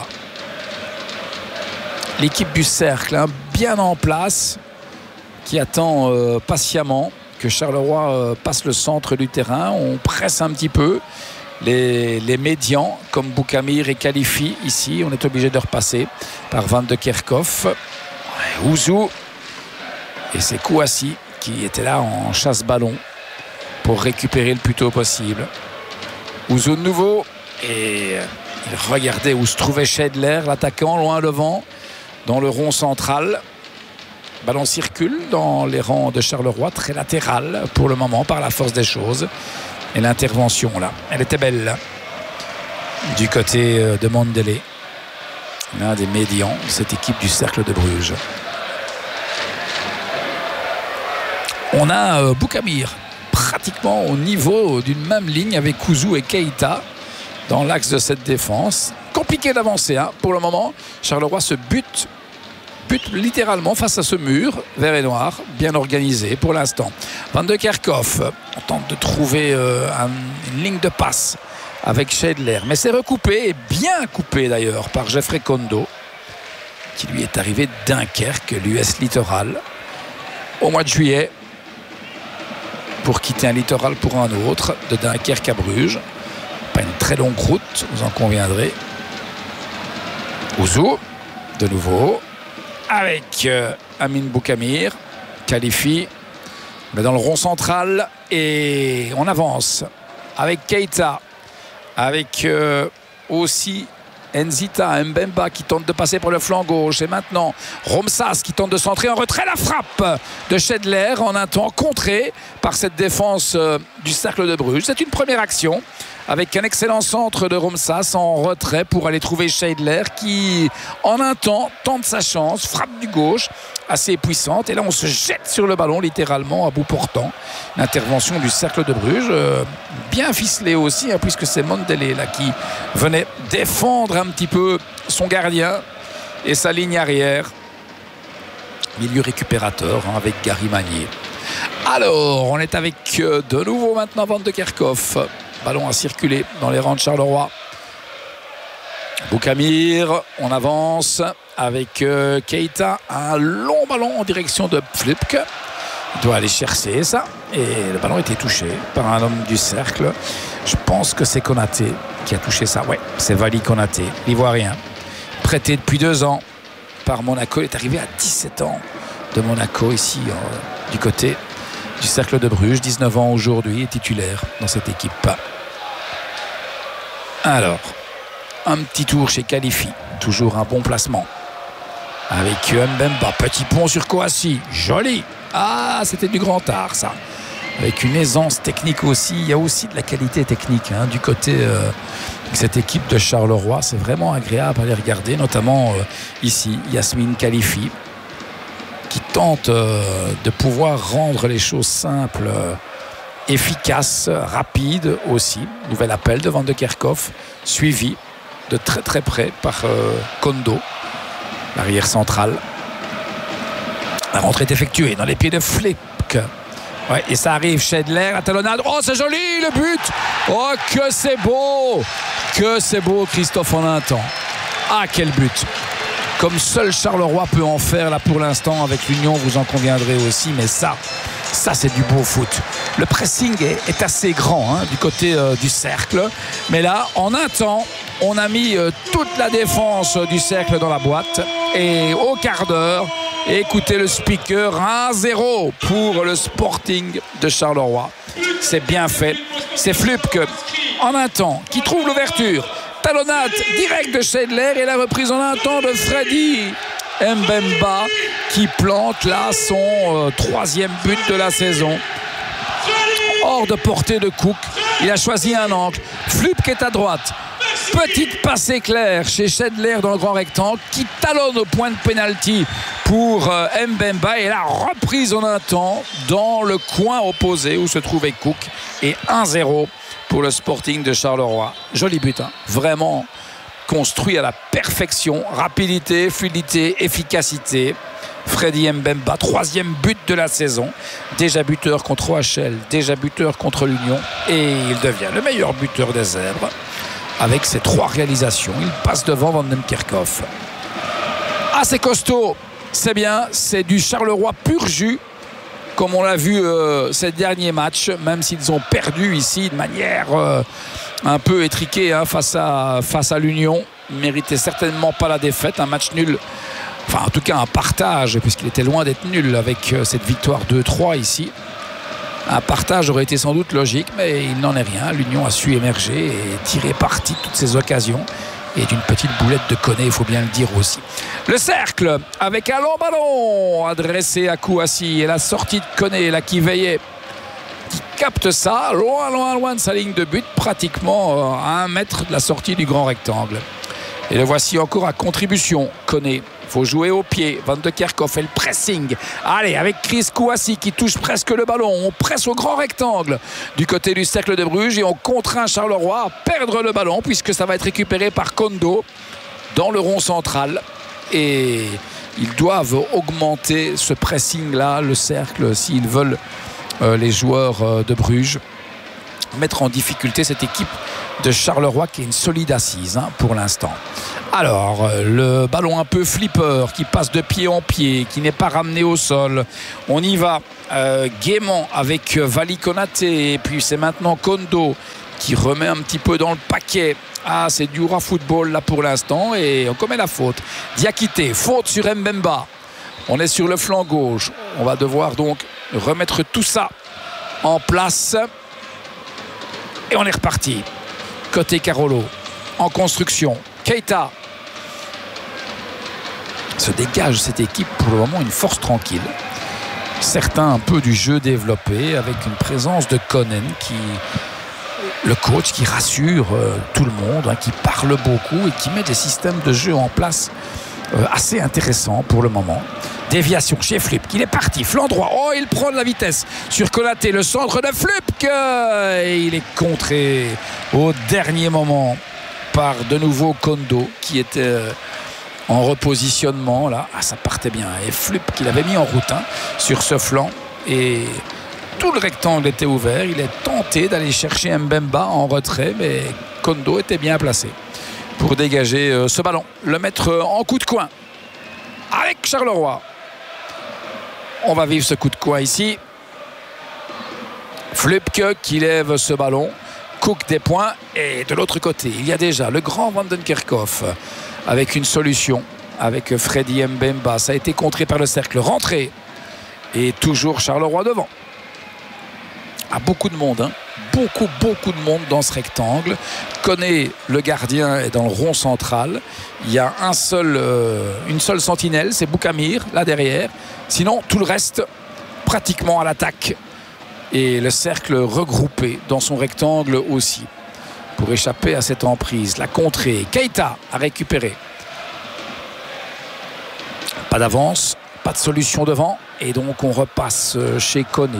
L'équipe du cercle hein, bien en place qui attend euh, patiemment que Charleroi euh, passe le centre du terrain. On presse un petit peu. Les, les médians comme Boukamir et Khalifi ici, on est obligé de repasser par Van de Kerkhoff. Ouzou et c'est Kouassi qui était là en chasse-ballon pour récupérer le plus tôt possible. Ouzou de nouveau. Et il regardait où se trouvait Scheidler, l'attaquant, loin devant, dans le rond central. Ballon circule dans les rangs de Charleroi, très latéral pour le moment, par la force des choses. Et l'intervention, là, elle était belle, là, du côté de Mandela, l'un des médians de cette équipe du Cercle de Bruges. On a euh, Boukamir, pratiquement au niveau d'une même ligne avec Ouzou et Keita dans l'axe de cette défense. Compliqué d'avancer hein, pour le moment. Charleroi se bute, bute littéralement face à ce mur vert et noir, bien organisé pour l'instant. Van de Kerkhoff, on tente de trouver euh, un, une ligne de passe avec Scheidler, mais c'est recoupé, et bien coupé d'ailleurs, par Geoffrey Kondo, qui lui est arrivé de Dunkerque, l'U S Littoral, au mois de juillet, pour quitter un littoral pour un autre, de Dunkerque à Bruges. Pas une très longue route, vous en conviendrez. Ouzou, de nouveau, avec euh, Amin Boukamir, qualifie, on est dans le rond central, et on avance avec Keita, avec euh, aussi Nzita Mbemba qui tente de passer pour le flanc gauche, et maintenant Romsas qui tente de centrer en retrait. La frappe de Scheidler en un temps contrée par cette défense euh, du Cercle de Bruges. C'est une première action avec un excellent centre de Romsas en retrait pour aller trouver Scheidler qui en un temps tente sa chance, frappe du gauche assez puissante, et là on se jette sur le ballon littéralement à bout portant. L'intervention du Cercle de Bruges euh, bien ficelée aussi hein, puisque c'est Mandela là qui venait défendre un petit peu son gardien et sa ligne arrière, milieu récupérateur hein, avec Gary Magnier. Alors on est avec euh, de nouveau maintenant Van de Kerkhoff, ballon à circuler dans les rangs de Charleroi. Boukamir, on avance avec euh, Keita, un long ballon en direction de Flupke. Il doit aller chercher ça, et le ballon a été touché par un homme du Cercle. Je pense que c'est Konaté qui a touché ça. Ouais, c'est Vali Konaté, l'Ivoirien, prêté depuis deux ans par Monaco. Il est arrivé à dix-sept ans de Monaco ici euh, du côté du Cercle de Bruges, dix-neuf ans aujourd'hui, est titulaire dans cette équipe. Alors, un petit tour chez Khalifi, toujours un bon placement avec Mbemba, petit pont sur Kouassi, joli. Ah, c'était du grand art ça, avec une aisance technique aussi. Il y a aussi de la qualité technique hein, du côté euh, de cette équipe de Charleroi. C'est vraiment agréable à les regarder, notamment euh, ici Yasmine Khalifi qui tente euh, de pouvoir rendre les choses simples, euh, efficaces, rapides aussi. Nouvel appel de Van de Kerkhoff, suivi de très très près par euh, Kondo, l'arrière central. La rentrée est effectuée dans les pieds de Flipke. Ouais, et ça arrive, Scheidler, la talonnade. Oh, c'est joli, le but. Oh, que c'est beau. Que c'est beau, Christophe, en un temps. Ah, quel but. Comme seul Charleroi peut en faire là pour l'instant avec l'Union, vous en conviendrez aussi. Mais ça, ça c'est du beau foot. Le pressing est, est assez grand hein, du côté euh, du Cercle. Mais là, en un temps, on a mis euh, toute la défense du Cercle dans la boîte. Et au quart d'heure, écoutez le speaker, un zéro pour le Sporting de Charleroi. C'est bien fait. C'est Flupke en un temps qui trouve l'ouverture. Talonnade direct de Scheidler et la reprise en un temps de Freddy Mbemba qui plante là son euh, troisième but de la saison. Hors de portée de Cook. Il a choisi un angle. Flupke est à droite. Petite passe éclair chez Scheidler dans le grand rectangle qui talonne au point de pénalty pour euh, Mbemba, et la reprise en un temps dans le coin opposé où se trouvait Cook, et un zéro pour le Sporting de Charleroi. Joli but, hein. Vraiment construit à la perfection. Rapidité, fluidité, efficacité. Freddy Mbemba, troisième but de la saison. Déjà buteur contre O H L, déjà buteur contre l'Union, et il devient le meilleur buteur des Zèbres. Avec ses trois réalisations, il passe devant Van den Kerkhoff. Ah, c'est costaud, c'est bien, c'est du Charleroi pur jus, comme on l'a vu euh, ces derniers matchs, même s'ils ont perdu ici de manière euh, un peu étriquée hein, face à, face à l'Union. Ils ne méritaient certainement pas la défaite, un match nul Enfin, en tout cas, un partage, puisqu'il était loin d'être nul avec cette victoire deux trois ici. Un partage aurait été sans doute logique, mais il n'en est rien. L'Union a su émerger et tirer parti de toutes ces occasions. Et d'une petite boulette de Koné, il faut bien le dire aussi. Le cercle, avec un long ballon adressé à Kouassi. Et la sortie de Koné, là, qui veillait, qui capte ça, loin, loin, loin de sa ligne de but, pratiquement à un mètre de la sortie du grand rectangle. Et le voici encore à contribution, Koné. Il faut jouer au pied. Van de Kerkhoff fait le pressing. Allez, avec Chris Kouassi qui touche presque le ballon. On presse au grand rectangle du côté du cercle de Bruges et on contraint Charleroi à perdre le ballon puisque ça va être récupéré par Kondo dans le rond central. Et ils doivent augmenter ce pressing-là, le cercle, s'ils veulent, euh, les joueurs euh, de Bruges, mettre en difficulté cette équipe de Charleroi qui est une solide assise hein, pour l'instant. Alors, le ballon un peu flipper qui passe de pied en pied, qui n'est pas ramené au sol. On y va euh, gaiement avec Vali Konaté. Et puis c'est maintenant Kondo qui remet un petit peu dans le paquet. Ah, c'est du Roy Football là pour l'instant. Et on commet la faute. Diakité, faute sur Mbemba. On est sur le flanc gauche. On va devoir donc remettre tout ça en place. Et on est reparti. Côté Carolo, en construction. Keita se dégage cette équipe pour le moment une force tranquille. Certains un peu du jeu développé avec une présence de Konen qui, le coach qui rassure euh, tout le monde, hein, qui parle beaucoup et qui met des systèmes de jeu en place euh, assez intéressants pour le moment. Déviation chez Flupk, il est parti, flanc droit, oh il prend de la vitesse sur Konaté, le centre de Flupk et il est contré au dernier moment par de nouveau Kondo qui était en repositionnement là. Ah, ça partait bien et Flupk qui l'avait mis en route hein, sur ce flanc et tout le rectangle était ouvert. Il est tenté d'aller chercher Mbemba en retrait mais Kondo était bien placé pour dégager euh, ce ballon, le mettre en coup de coin avec Charleroi. On va vivre ce coup de coin ici. Flupk qui lève ce ballon. Cook des points. Et de l'autre côté, il y a déjà le grand Van den Kerkhoff avec une solution. Avec Freddy Mbemba. Ça a été contré par le cercle. Rentré. Et toujours Charleroi devant. Ah, beaucoup de monde. Hein. Beaucoup, beaucoup de monde dans ce rectangle. Koné, le gardien, est dans le rond central. Il y a un seul, euh, une seule sentinelle, c'est Boukamir, là derrière. Sinon, tout le reste, pratiquement à l'attaque. Et le cercle regroupé dans son rectangle aussi. Pour échapper à cette emprise. La contrée. Keita a récupéré. Pas d'avance, pas de solution devant. Et donc, on repasse chez Koné.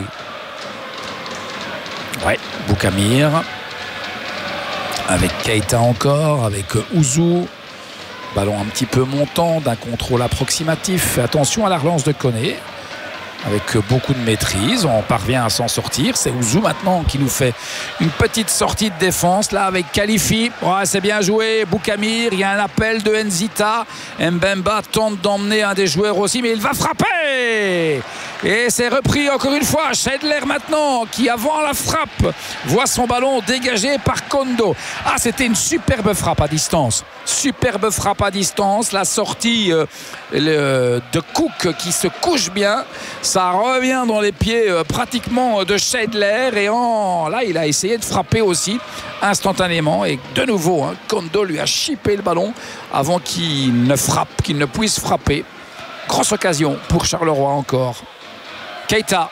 Ouais, Boukamir. Avec Keita encore, avec Ouzou. Ballon un petit peu montant, d'un contrôle approximatif. Fais attention à la relance de Koné. Avec beaucoup de maîtrise, on parvient à s'en sortir. C'est Ouzou maintenant qui nous fait une petite sortie de défense. Là avec Khalifi, ouais, c'est bien joué. Boukamir, il y a un appel de Nzita. Mbemba tente d'emmener un des joueurs aussi, mais il va frapper. Et c'est repris encore une fois. Scheidler maintenant, qui avant la frappe, voit son ballon dégagé par Kondo. Ah, c'était une superbe frappe à distance. Superbe frappe à distance. La sortie euh, le, de Cook qui se couche bien. Ça revient dans les pieds euh, pratiquement de Scheidler. Et en, là, il a essayé de frapper aussi instantanément. Et de nouveau, hein, Kondo lui a chippé le ballon avant qu'il ne frappe, qu'il ne puisse frapper. Grosse occasion pour Charleroi encore. Keita.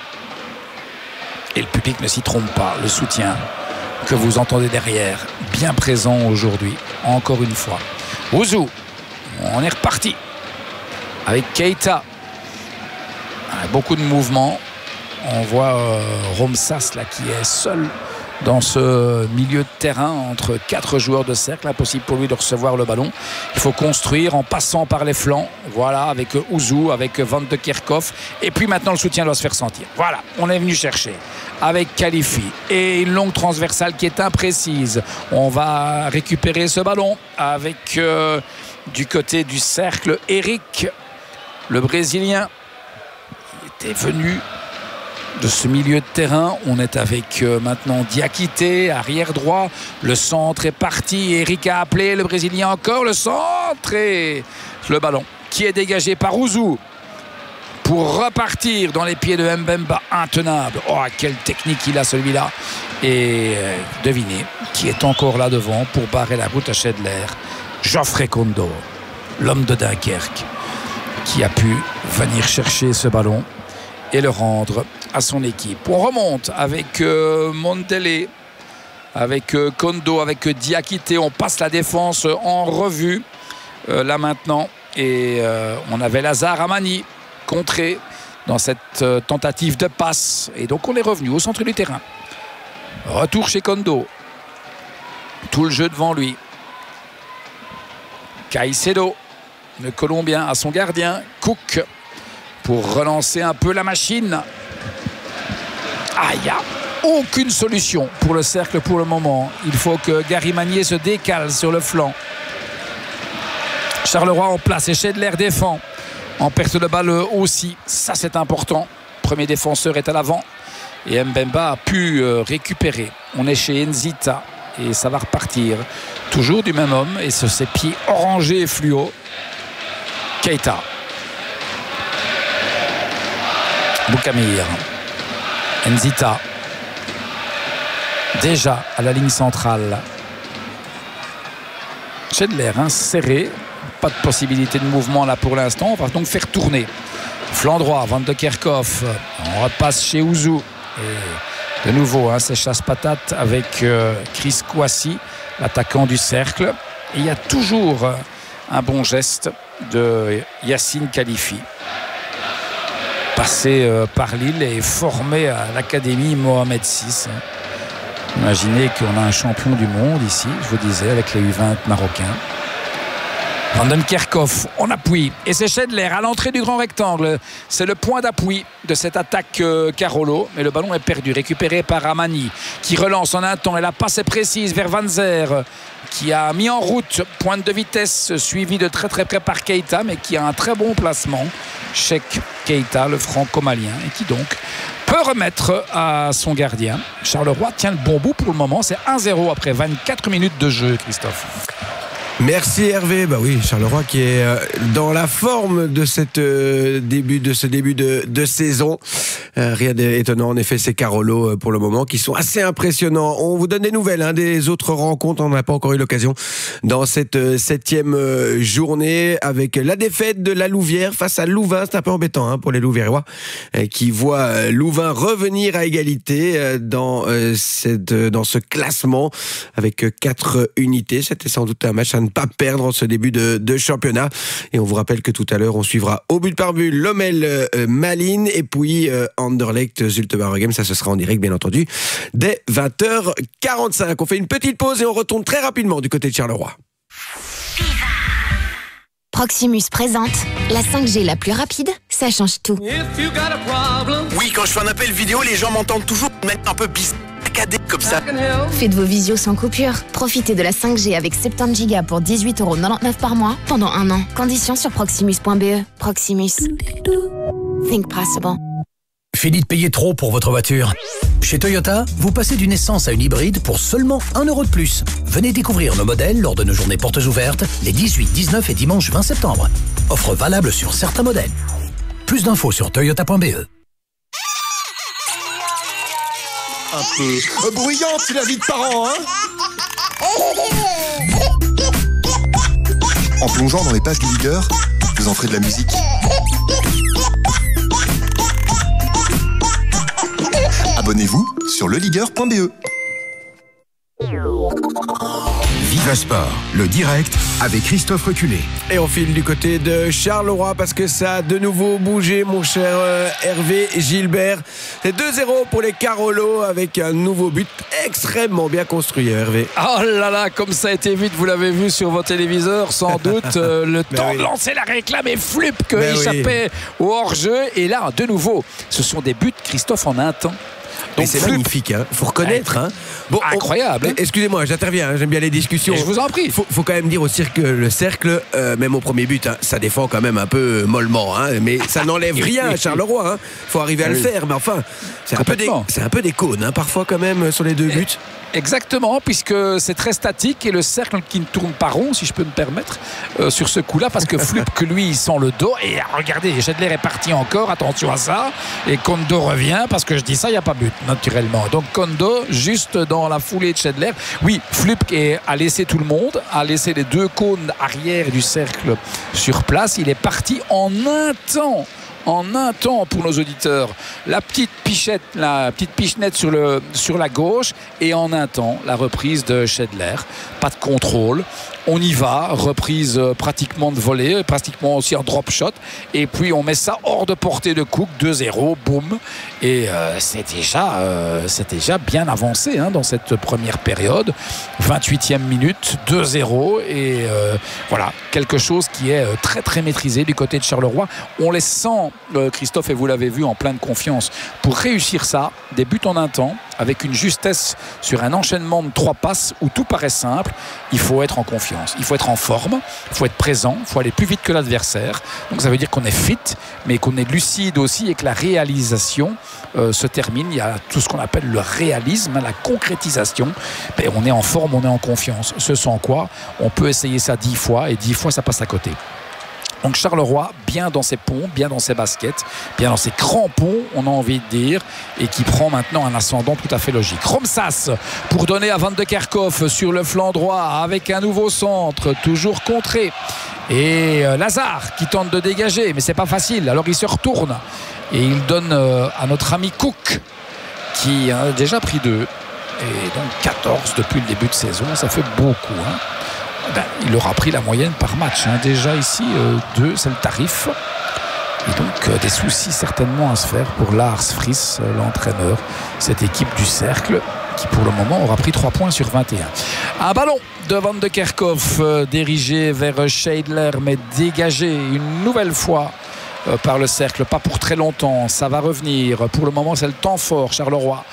Et le public ne s'y trompe pas. Le soutien que vous entendez derrière, bien présent aujourd'hui, encore une fois. Ouzou, on est reparti avec Keita. Beaucoup de mouvements. On voit euh, Romsas là qui est seul dans ce milieu de terrain entre quatre joueurs de cercle. Impossible pour lui de recevoir le ballon. Il faut construire en passant par les flancs. Voilà, avec Ouzou, avec Van de Kerkhoff. Et puis maintenant, le soutien doit se faire sentir. Voilà, on est venu chercher avec Khalifi. Et une longue transversale qui est imprécise. On va récupérer ce ballon avec euh, du côté du cercle Eric, le Brésilien. Il était venu de ce milieu de terrain. On est avec euh, maintenant Diakité, arrière droit. Le centre est parti. Eric a appelé, le Brésilien encore. Le centre et le ballon qui est dégagé par Ouzou pour repartir dans les pieds de Mbemba, intenable. Oh, quelle technique il a celui-là. Et euh, devinez qui est encore là devant pour barrer la route à Schedler. Geoffrey Kondo, l'homme de Dunkerque, qui a pu venir chercher ce ballon et le rendre à son équipe. On remonte avec euh, Mondele, avec euh, Kondo, avec euh, Diakité. On passe la défense en revue euh, là maintenant. Et euh, on avait Lazare Amani contré dans cette euh, tentative de passe. Et donc on est revenu au centre du terrain. Retour chez Kondo. Tout le jeu devant lui. Caicedo, le Colombien, à son gardien. Cook pour relancer un peu la machine. Ah, il n'y a aucune solution pour le cercle pour le moment. Il faut que Gary Magnier se décale sur le flanc. Charleroi en place et Schedler défend. En perte de balle aussi, ça c'est important. Premier défenseur est à l'avant et Mbemba a pu récupérer. On est chez Nzita et ça va repartir. Toujours du même homme et sur ses pieds orangés et fluo. Keita. Boukamir. Nzita. Déjà à la ligne centrale. Schedler, hein, serré. Pas de possibilité de mouvement là pour l'instant. On va donc faire tourner. Flanc droit, Van de Kerkhoff. On repasse chez Ouzou. Et de nouveau, hein, c'est chasse-patate avec euh, Chris Kouassi, l'attaquant du cercle. Et il y a toujours euh, un bon geste de Yacine Khalifi. Passé euh, par Lille et formé à l'Académie Mohamed six. Hein. Imaginez qu'on a un champion du monde ici, je vous disais, avec les U vingt marocains. Van den Kerkhoff, on appuie. Et c'est Schedler à l'entrée du grand rectangle. C'est le point d'appui de cette attaque euh, Carolo. Mais le ballon est perdu, récupéré par Amani, qui relance en un temps. Et la passe est précise vers Van Zer, qui a mis en route pointe de vitesse, suivi de très très près par Keita, mais qui a un très bon placement. Cheikh Keita, le franco-malien, et qui donc peut remettre à son gardien. Charleroi tient le bon bout pour le moment. C'est un zéro après vingt-quatre minutes de jeu, Christophe. Merci Hervé. Bah oui, Charleroi qui est dans la forme de cette euh, début de ce début de, de saison. Euh, rien d'étonnant en effet, c'est Carolo pour le moment qui sont assez impressionnants. On vous donne des nouvelles hein, des autres rencontres. On n'a pas encore eu l'occasion dans cette euh, septième euh, journée avec la défaite de la Louvière face à Louvain. C'est un peu embêtant hein, pour les Louviérois euh, qui voient euh, Louvain revenir à égalité euh, dans euh, cette euh, dans ce classement avec euh, quatre unités. C'était sans doute un match à ne pas perdre en ce début de, de championnat. Et on vous rappelle que tout à l'heure, on suivra au but par but Lommel euh, Malines et puis euh, Anderlecht Zulte Waregem. Ça, ce sera en direct, bien entendu, dès vingt heures quarante-cinq. On fait une petite pause et on retourne très rapidement du côté de Charleroi. Proximus présente la cinq G la plus rapide, ça change tout. Oui, quand je fais un appel vidéo, les gens m'entendent toujours de manière un peu bizarre. Comme ça. Faites vos visios sans coupure. Profitez de la cinq G avec soixante-dix gigas pour dix-huit euros quatre-vingt-dix-neuf par mois pendant un an. Conditions sur proximus point b e. Proximus. Think possible. Fini de payer trop pour votre voiture. Chez Toyota, vous passez d'une essence à une hybride pour seulement un euro de plus. Venez découvrir nos modèles lors de nos journées portes ouvertes les dix-huit, dix-neuf et dimanche vingt septembre. Offre valable sur certains modèles. Plus d'infos sur toyota point b e. Un peu euh, bruyante, c'est la vie de parents, hein. En plongeant dans les pages du leader, vous entrez de la musique. Abonnez-vous sur le leader point b e. Viva Sport, le direct avec Christophe Reculé. Et on file du côté de Charleroi parce que ça a de nouveau bougé, mon cher euh, Hervé Gilbert. C'est deux zéro pour les Carolo avec un nouveau but extrêmement bien construit, Hervé. Oh là là, comme ça a été vite, vous l'avez vu sur vos téléviseurs, sans doute. Euh, le temps oui. de lancer la réclame et flup que échappait oui. au hors-jeu. Et là, de nouveau, ce sont des buts, Christophe, en un temps. Donc c'est magnifique, il hein. faut reconnaître. Hein. Bon, incroyable. On... Excusez-moi, j'interviens, hein. J'aime bien les discussions. Et je vous en prie. Il faut, faut quand même dire aussi que le cercle, euh, même au premier but, hein, ça défend quand même un peu mollement. Hein, mais ça n'enlève rien à Charleroi. Il hein. faut arriver à le faire. Mais enfin, c'est un peu des, c'est un peu des cônes hein, parfois quand même sur les deux buts. Exactement, puisque c'est très statique et le cercle qui ne tourne pas rond, si je peux me permettre, euh, sur ce coup-là, parce que Flupke, lui, il sent le dos. Et regardez, Schedler est parti encore, attention à ça. Et Kondo revient, parce que je dis ça, il n'y a pas but, naturellement. Donc Kondo, juste dans la foulée de Schedler. Oui, Flupke a laissé tout le monde, a laissé les deux cônes arrière du cercle sur place. Il est parti en un temps. En un temps pour nos auditeurs, la petite pichette, la petite pichenette sur, le, sur la gauche et en un temps la reprise de Schedler. Pas de contrôle, on y va, reprise pratiquement de volée, pratiquement aussi en drop shot et puis on met ça hors de portée de Cook, deux zéro, boum. Et euh, c'est, déjà, euh, c'est déjà bien avancé hein, dans cette première période. vingt-huitième minute, deux zéro et euh, voilà, quelque chose qui est très très maîtrisé du côté de Charleroi. On les sent Christophe, et vous l'avez vu, en pleine confiance. Pour réussir ça, des buts en un temps, avec une justesse sur un enchaînement de trois passes où tout paraît simple, il faut être en confiance, il faut être en forme, il faut être présent, il faut aller plus vite que l'adversaire. Donc ça veut dire qu'on est fit, mais qu'on est lucide aussi et que la réalisation euh, se termine. Il y a tout ce qu'on appelle le réalisme, la concrétisation. Mais on est en forme, on est en confiance. Ce sans quoi, on peut essayer ça dix fois et dix fois ça passe à côté. Donc Charleroi, bien dans ses ponts, bien dans ses baskets, bien dans ses crampons, on a envie de dire, et qui prend maintenant un ascendant tout à fait logique. Romsas pour donner à Van de Kerkhoff sur le flanc droit avec un nouveau centre, toujours contré. Et Lazare qui tente de dégager, mais c'est pas facile. Alors il se retourne et il donne à notre ami Cook qui a déjà pris deux. Et donc quatorze depuis le début de saison, ça fait beaucoup. Hein. Ben, il aura pris la moyenne par match hein. Déjà ici euh, deux, c'est le tarif et donc euh, des soucis certainement à se faire pour Lars Friis, euh, l'entraîneur, cette équipe du cercle qui pour le moment aura pris trois points sur vingt et un. Un ballon de Van de Kerkhoff euh, dirigé vers Schedler mais dégagé une nouvelle fois euh, par le cercle, pas pour très longtemps, ça va revenir. Pour le moment c'est le temps fort Charleroi,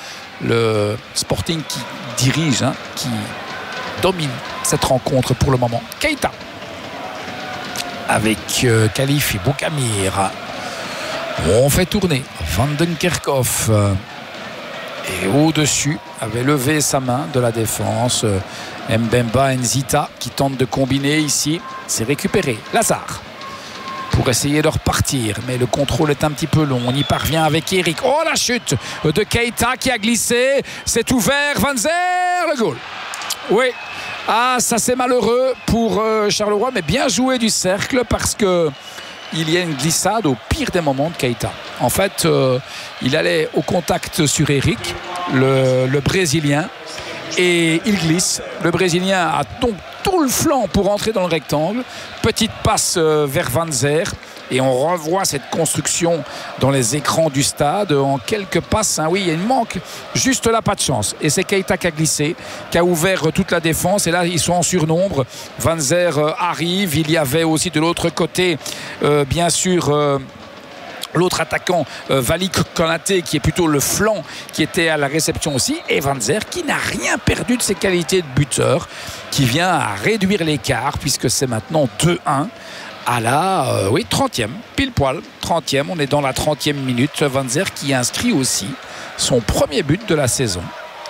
le Sporting qui dirige hein, qui domine cette rencontre pour le moment. Keita avec euh, Khalifi, Boukamir. On fait tourner Van den Kerkhoff et au-dessus avait levé sa main de la défense euh, Mbemba Nzita qui tente de combiner ici. C'est récupéré. Lazare pour essayer de repartir, mais le contrôle est un petit peu long. On y parvient avec Eric. Oh, la chute de Keita qui a glissé. C'est ouvert. Van Zer, le goal. Oui. Ah, ça c'est malheureux pour euh, Charleroi, mais bien joué du cercle parce que il y a une glissade au pire des moments de Keita. En fait, euh, il allait au contact sur Eric, le, le Brésilien, et il glisse. Le Brésilien a donc tout le flanc pour entrer dans le rectangle. Petite passe euh, vers Van Zer. Et on revoit cette construction dans les écrans du stade en quelques passes. Hein. Oui, il manque juste là, pas de chance. Et c'est Keita qui a glissé, qui a ouvert toute la défense. Et là, ils sont en surnombre. Van Zer euh, arrive. Il y avait aussi de l'autre côté, euh, bien sûr... Euh, l'autre attaquant euh, Valik Konaté qui est plutôt le flanc qui était à la réception aussi, et Van Zer qui n'a rien perdu de ses qualités de buteur, qui vient à réduire l'écart puisque c'est maintenant deux un à la euh, oui, trentième, pile poil trentième, on est dans la trentième minute. Van Zer qui inscrit aussi son premier but de la saison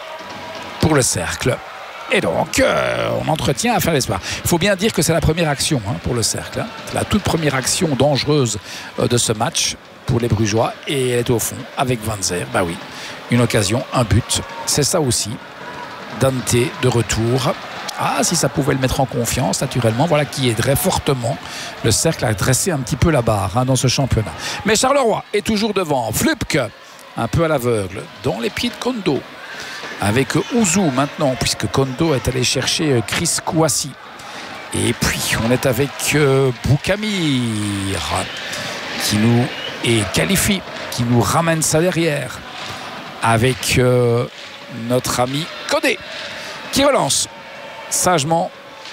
pour le cercle. Et donc, euh, on entretient à faire l'espoir. Il faut bien dire que c'est la première action hein, pour le cercle. Hein. La toute première action dangereuse euh, de ce match pour les Brugeois. Et elle est au fond avec Van Zer. Bah oui, une occasion, un but. C'est ça aussi. Dante de retour. Ah, si ça pouvait le mettre en confiance, naturellement. Voilà qui aiderait fortement le cercle à dresser un petit peu la barre hein, dans ce championnat. Mais Charleroi est toujours devant. Flupke, un peu à l'aveugle, dans les pieds de Kondo. Avec Ouzou maintenant, puisque Kondo est allé chercher Chris Kouassi. Et puis on est avec euh, Boukamir qui nous et Khalifi qui nous ramène ça derrière. Avec euh, notre ami Kodé qui relance sagement.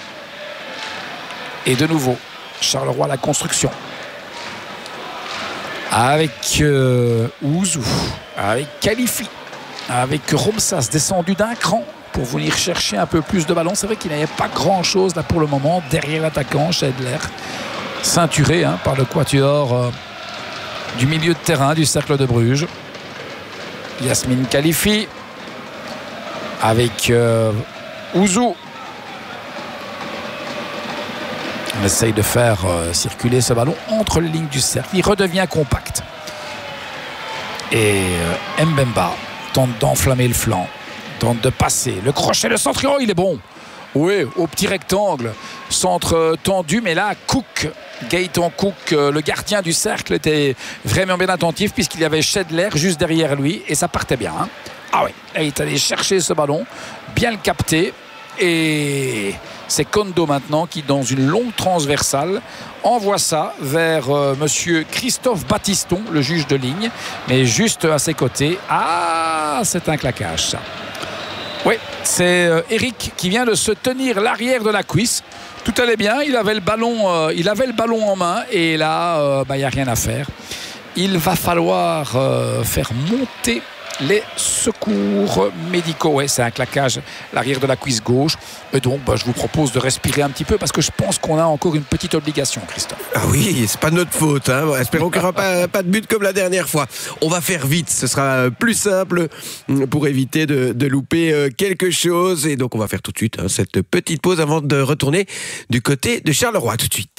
Et de nouveau, Charleroi la construction. Avec euh, Ouzou, avec Khalifi. avec Romsas descendu d'un cran pour venir chercher un peu plus de ballon. C'est vrai qu'il n'y avait pas grand-chose là pour le moment derrière l'attaquant Schedler, ceinturé hein, par le quatuor euh, du milieu de terrain du Cercle de Bruges. Yasmine Khalifi avec euh, Ouzou. On essaye de faire euh, circuler ce ballon entre les lignes du cercle. Il redevient compact. Et euh, Mbemba tente d'enflammer le flanc, tente de passer. Le crochet, le centre, oh, il est bon. Oui, au petit rectangle. Centre tendu, mais là, Cook, Gaëtan Cook, euh, le gardien du cercle, était vraiment bien attentif puisqu'il y avait Schedler juste derrière lui et ça partait bien. Hein. Ah oui, il est allé chercher ce ballon, bien le capter. Et c'est Kondo maintenant qui, dans une longue transversale, envoie ça vers euh, monsieur Christophe Battiston, le juge de ligne, mais juste à ses côtés. Ah, c'est un claquage ça. Oui, c'est euh, Eric qui vient de se tenir l'arrière de la cuisse. Tout allait bien, il avait le ballon, euh, il avait le ballon en main et là, euh, bah, il n'y a rien à faire. Il va falloir euh, faire monter les secours médicaux. Ouais, c'est un claquage l'arrière de la cuisse gauche. Et donc, bah, je vous propose de respirer un petit peu parce que je pense qu'on a encore une petite obligation, Christophe. Ah oui, c'est pas notre faute. Hein. Espérons qu'il n'y aura pas, pas de but comme la dernière fois. On va faire vite. Ce sera plus simple pour éviter de, de louper quelque chose. Et donc, on va faire tout de suite hein, cette petite pause avant de retourner du côté de Charleroi. Tout de suite.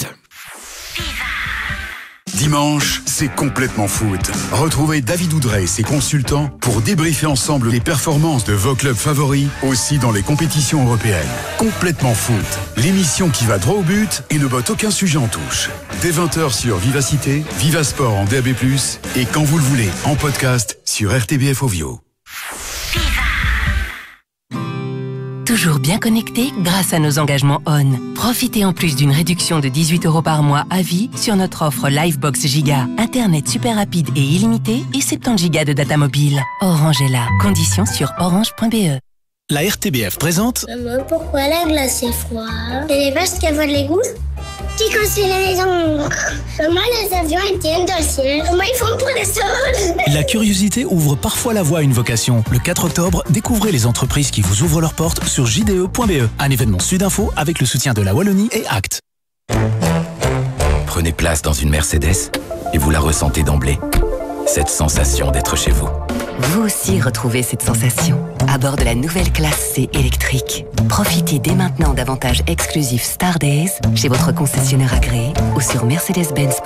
Dimanche, c'est complètement foot. Retrouvez David Oudret et ses consultants pour débriefer ensemble les performances de vos clubs favoris, aussi dans les compétitions européennes. Complètement foot, l'émission qui va droit au but et ne botte aucun sujet en touche. Dès vingt heures sur Vivacité, Vivasport en D A B plus, et quand vous le voulez, en podcast sur R T B F Ovio. Toujours bien connecté grâce à nos engagements O N. Profitez en plus d'une réduction de dix-huit euros par mois à vie sur notre offre Livebox Giga. Internet super rapide et illimité et soixante-dix gigas de data mobile. Orange est là. Conditions sur orange point b e. La R T B F présente... Maman, pourquoi la glace est froide? C'est parce qu'elle voit de l'égout qui casse les maisons. Comment les avions étaient dans le ciel? Comment ils font pour les sols? La curiosité ouvre parfois la voie à une vocation. Le quatre octobre, découvrez les entreprises qui vous ouvrent leurs portes sur j d e point b e. Un événement Sudinfo avec le soutien de la Wallonie et Act. Prenez place dans une Mercedes et vous la ressentez d'emblée. Cette sensation d'être chez vous. Vous aussi retrouvez cette sensation à bord de la nouvelle classe C électrique. Profitez dès maintenant d'avantages exclusifs Star Days chez votre concessionnaire agréé ou sur mercedes benz point com.